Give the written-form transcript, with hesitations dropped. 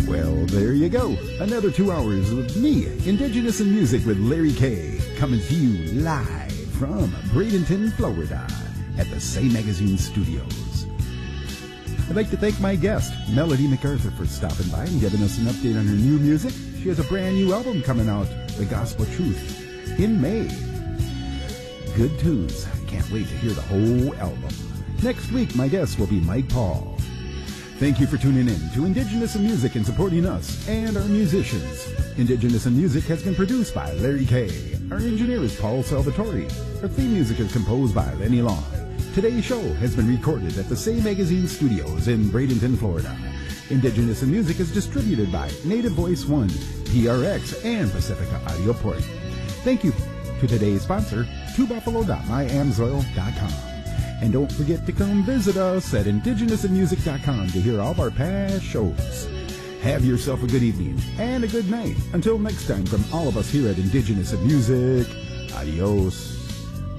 Well, there you go. Another 2 hours with me, Indigenous in Music with Larry K, coming to you live from Bradenton, Florida, at the Say Magazine Studios. I'd like to thank my guest, Melody MacArthur, for stopping by and giving us an update on her new music. She has a brand new album coming out, The Gospel Truth, in May. Good tunes. I can't wait to hear the whole album. Next week, my guest will be Mike Paul. Thank you for tuning in to Indigenous in Music and supporting us and our musicians. Indigenous in Music has been produced by Larry K. Our engineer is Paul Salvatore. Our theme music is composed by Lenny Long. Today's show has been recorded at the Say Magazine Studios in Bradenton, Florida. Indigenous in Music is distributed by Native Voice One, PRX, and Pacifica Audio Port. Thank you to today's sponsor, twobuffalo.myamsoil.com. And don't forget to come visit us at indigenousinmusic.com to hear all of our past shows. Have yourself a good evening and a good night. Until next time, from all of us here at Indigenous in Music, adios.